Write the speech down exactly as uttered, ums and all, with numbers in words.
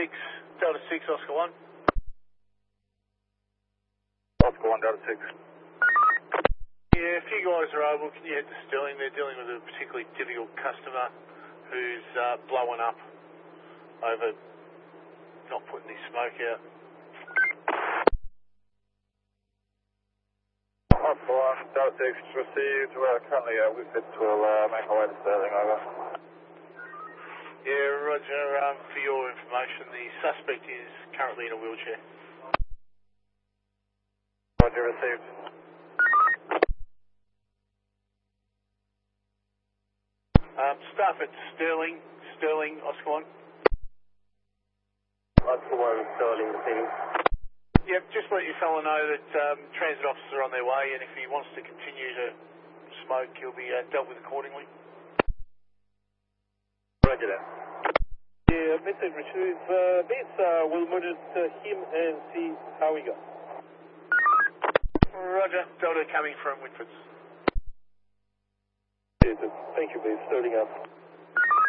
six, Delta six, Oscar one. Oscar one, Delta six. Yeah, if you guys are able, can you head to Stirling? They're dealing with a particularly difficult customer who's uh, blowing up over not putting his smoke out. Oscar one, Delta six, received. We're currently uh, with it. We'll uh, make our way to Stirling, over. Yeah, Roger. Um, for your information, the suspect is currently in a wheelchair. Roger, received. Um, staff at Stirling, Stirling, Oscar one. Oscar one, Stirling, receiving. Yep, just let your fellow know that um, transit officers are on their way, and if he wants to continue to smoke, he'll be uh, dealt with accordingly. Roger that. Yeah, message received. Uh, this, uh, we'll monitor him and see how he goes. Roger, Delta coming from Winford's. Thank you, please. Starting up.